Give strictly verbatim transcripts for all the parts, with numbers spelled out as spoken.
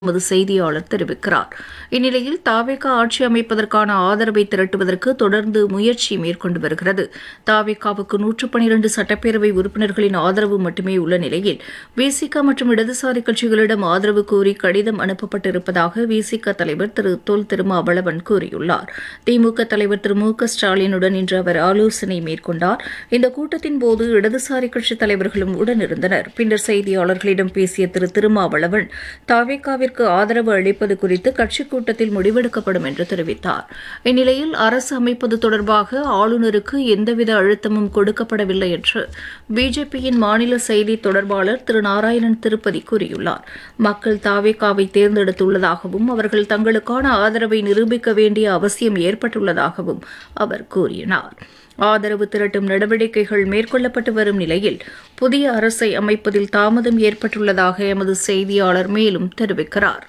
எமது செய்தியாளர் தெரிவிக்கிறார். இந்நிலையில் தாவேகா ஆட்சி அமைப்பதற்கான ஆதரவை திரட்டுவதற்கு தொடர்ந்து முயற்சி மேற்கொண்டு வருகிறது. தாவேகாவுக்கு நூற்று பனிரண்டு சட்டப்பேரவை உறுப்பினர்களின் ஆதரவு மட்டுமே உள்ள நிலையில் விசிக மற்றும் இடதுசாரி கட்சிகளிடம் ஆதரவு கோரி கடிதம் அனுப்பப்பட்டிருப்பதாக விசிக தலைவர் திரு தொல் திருமாவளவன் கூறியுள்ளார். திமுக தலைவர் திரு மு க ஸ்டாலினுடன் இன்று அவர் ஆலோசனை மேற்கொண்டார். இந்த கூட்டத்தின் போது இடதுசாரி கட்சித் தலைவர்களும் உடனிருந்தனர். பின்னர் செய்தியாளர்களிடம் பேசிய திரு திருமாவளவன் தாவேகாவிற்கு ஆதரவு அளிப்பது குறித்து கட்சிக் கூட்டத்தில் முடிவெடுக்கப்படும் என்று தெரிவித்தார். இந்நிலையில் அரசு அமைப்பது தொடர்பாக ஆளுநருக்கு எந்தவித அழுத்தமும் கொடுக்கப்படவில்லை என்று பிஜேபியின் மாநில செய்தி தொடர்பாளர் திரு நாராயணன் திருப்பதி கூறியுள்ளார். மக்கள் தாவேகாவை தேர்ந்தெடுத்துள்ளதாகவும் அவர்கள் தங்களுக்கான ஆதரவை நிரூபிக்க வேண்டிய அவசியம் ஏற்பட்டுள்ளதாகவும் அவர் கூறினார். ஆதரவு திரட்டும் நடவடிக்கைகள் மேற்கொள்ளப்பட்டு வரும் நிலையில் புதிய அரசை அமைப்பதில் தாமதம் ஏற்பட்டுள்ளதாக எமது செய்தியாளர் மேலும் தெரிவிக்கிறார்.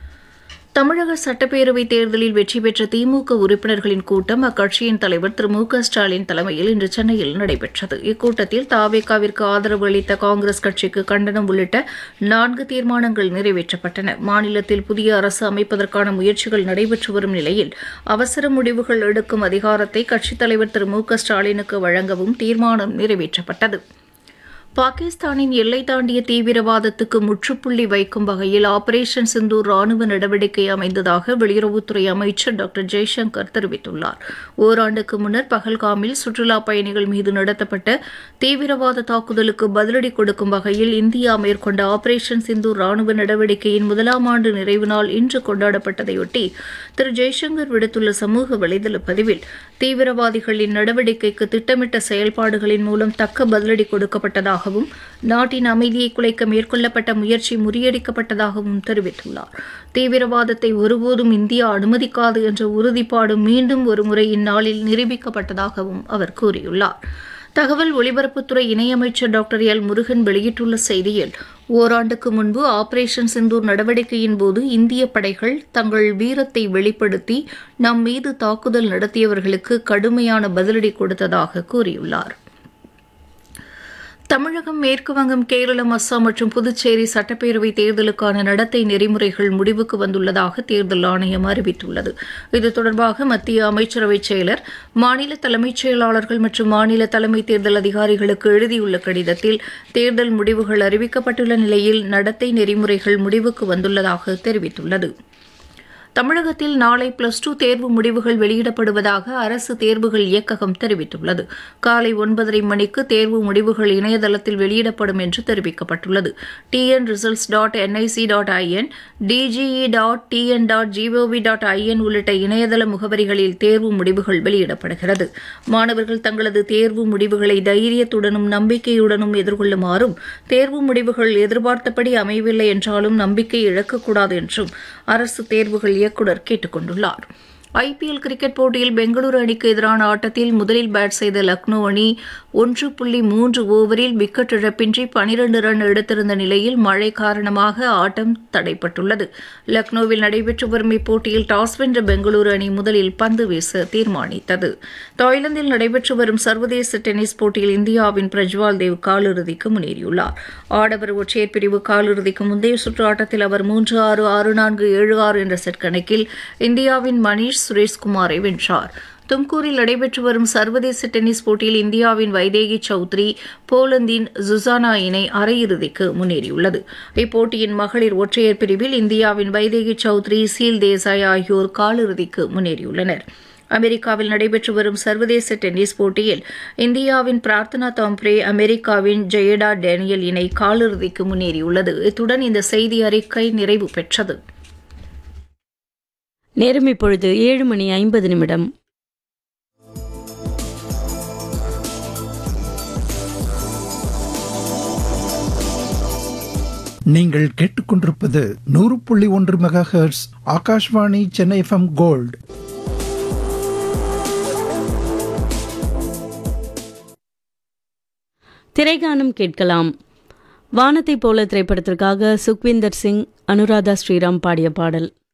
தமிழக சட்டப்பேரவைத் தேர்தலில் வெற்றி பெற்ற திமுக உறுப்பினர்களின் கூட்டம் அக்கட்சியின் தலைவர் திரு மு க ஸ்டாலின் தலைமையில் இன்று சென்னையில் நடைபெற்றது. இக்கூட்டத்தில் தாவேகாவிற்கு ஆதரவு அளித்த காங்கிரஸ் கட்சிக்கு கண்டனம் உள்ளிட்ட நான்கு தீர்மானங்கள் நிறைவேற்றப்பட்டன. மாநிலத்தில் புதிய அரசு அமைப்பதற்கான முயற்சிகள் நடைபெற்று வரும் நிலையில் அவசர முடிவுகள் எடுக்கும் அதிகாரத்தை கட்சித் தலைவர் திரு மு க ஸ்டாலினுக்கு வழங்கவும் தீர்மானம் நிறைவேற்றப்பட்டது. பாகிஸ்தானின் எல்லை தாண்டிய தீவிரவாதத்துக்கு முற்றுப்புள்ளி வைக்கும் வகையில் ஆபரேஷன் சிந்தூர் ராணுவ நடவடிக்கை அமைந்ததாக வெளியுறவுத்துறை அமைச்சர் டாக்டர் ஜெய்சங்கர் தெரிவித்துள்ளார். ஓராண்டுக்கு முன்னர் பஹல்காமில் சுற்றுலாப் பயணிகள் மீது நடத்தப்பட்ட தீவிரவாத தாக்குதலுக்கு பதிலடி கொடுக்கும் வகையில் இந்தியா மேற்கொண்ட ஆபரேஷன் சிந்தூர் ராணுவ நடவடிக்கையின் முதலாம் ஆண்டு நிறைவு நாள் இன்று கொண்டாடப்பட்டதையொட்டி திரு ஜெய்சங்கர் விடுத்துள்ள சமூக வலைதள பதிவில் தீவிரவாதிகளின் நடவடிக்கைக்கு திட்டமிட்ட செயல்பாடுகளின் மூலம் தக்க பதிலடி கொடுக்கப்பட்டதாக நாட்டின் அமைதியை குலைக்க மேற்கொள்ளப்பட்ட முயற்சி முறியடிக்கப்பட்டதாகவும் தெரிவித்துள்ளார். தீவிரவாதத்தை ஒருபோதும் இந்தியா அனுமதிக்காது என்ற உறுதிப்பாடு மீண்டும் ஒருமுறை இந்நாளில் நிரூபிக்கப்பட்டதாகவும் அவர் கூறியுள்ளார். தகவல் ஒலிபரப்புத்துறை இணையமைச்சர் டாக்டர் எல் முருகன் வெளியிட்டுள்ள செய்தியில் ஓராண்டுக்கு முன்பு ஆபரேஷன் சிந்தூர் நடவடிக்கையின் போது இந்திய படைகள் தங்கள் வீரத்தை வெளிப்படுத்தி நம் மீது தாக்குதல் நடத்தியவர்களுக்கு கடுமையான பதிலடி கொடுத்ததாக கூறியுள்ளார். தமிழகம், மேற்குவங்கம், கேரளம், அஸ்ஸாம் மற்றும் புதுச்சேரி சட்டப்பேரவை தேர்தலுக்கான நடத்தை நெறிமுறைகள் முடிவுக்கு வந்துள்ளதாக தேர்தல் ஆணையம் அறிவித்துள்ளது. இது தொடர்பாக மத்திய அமைச்சரவைச் செயலர், மாநில தலைமைச் செயலாளர்கள் மற்றும் மாநில தலைமை தேர்தல் அதிகாரிகளுக்கு எழுதியுள்ள கடிதத்தில் தேர்தல் முடிவுகள் அறிவிக்கப்பட்டுள்ள நிலையில் நடத்தை நெறிமுறைகள் முடிவுக்கு வந்துள்ளதாக தெரிவித்துள்ளது. தமிழகத்தில் நாளை பிளஸ் டூ தேர்வு முடிவுகள் வெளியிடப்படுவதாக அரசு தேர்வுகள் இயக்ககம் தெரிவித்துள்ளது. காலை ஒன்பதரை மணிக்கு தேர்வு முடிவுகள் இணையதளத்தில் வெளியிடப்படும் என்று தெரிவிக்கப்பட்டுள்ளது. TN results dot NIC dot IN, DGE dot TN dot gov dot IN உள்ளிட்ட இணையதள முகவரிகளில் தேர்வு முடிவுகள் வெளியிடப்படுகிறது. மாணவர்கள் தங்களது தேர்வு முடிவுகளை தைரியத்துடனும் நம்பிக்கையுடனும் எதிர்கொள்ளுமாறும், தேர்வு முடிவுகள் எதிர்பார்த்தபடி அமையவில்லை என்றாலும் நம்பிக்கை இழக்கக்கூடாது என்றும் அரசு தேர்வுகள் இயக்குநர் கேட்டுக் கொண்டுள்ளார். ஐபிஎல் கிரிக்கெட் போட்டியில் பெங்களூரு அணிக்கு எதிரான ஆட்டத்தில் முதலில் பேட் செய்த லக்னோ அணி ஒன்று புள்ளி மூன்று ஓவரில் விக்கெட் இழப்பின்றி பனிரண்டு ரன் எடுத்திருந்த நிலையில் மழை காரணமாக ஆட்டம் தடைப்பட்டுள்ளது. லக்னோவில் நடைபெற்று வரும் இப்போட்டியில் டாஸ் வென்ற பெங்களூரு அணி முதலில் பந்து வீச தீர்மானித்தது. தாய்லாந்தில் நடைபெற்று வரும் சர்வதேச டென்னிஸ் போட்டியில் இந்தியாவின் பிரஜ்வால் தேவ் காலிறுதிக்கு முன்னேறியுள்ளார். ஆடவர் ஒற்றையர் பிரிவு காலிறுதிக்கு முந்தைய சுற்று ஆட்டத்தில் அவர் மூன்று ஆறு ஆறு நான்கு ஏழு ஆறு என்ற செட் கணக்கில் இந்தியாவின் மணீஷ் சுரேஷ்குமாரை வென்றார். தும்கூரில் நடைபெற்று வரும் சர்வதேச டென்னிஸ் போட்டியில் இந்தியாவின் வைதேகி சௌத்ரி, போலந்தின் ஜுசானா இணை அரையிறுதிக்கு முன்னேறியுள்ளது. இப்போட்டியின் மகளிர் ஒற்றையர் பிரிவில் இந்தியாவின் வைதேகி சௌத்ரி, சீல் தேசாய் ஆகியோர் காலிறுதிக்கு முன்னேறியுள்ளனர். அமெரிக்காவில் நடைபெற்று வரும் சர்வதேச டென்னிஸ் போட்டியில் இந்தியாவின் பிரார்த்தனா தாம்ப்ரே, அமெரிக்காவின் ஜெயடா டேனியல் இணை காலிறுதிக்கு முன்னேறியுள்ளது. இத்துடன் இந்த செய்தி அறிக்கை நிறைவு பெற்றது. நேரம் இப்பொழுது ஏழு மணி ஐம்பது நிமிடம். நீங்கள் கேட்டுக்கொண்டிருப்பது நூறு புள்ளி ஒன்று mega hertz Akashvani Chennai FM gold. திரைகானம் கேட்கலாம். வானத்தை போல திரைப்படத்திற்காக சுக்விந்தர் சிங், அனுராதா ஸ்ரீராம் பாடிய பாடல்.